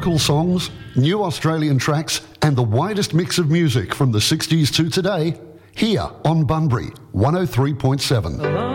Local songs, new Australian tracks, and the widest mix of music from the 60s to today, here on Bunbury 103.7.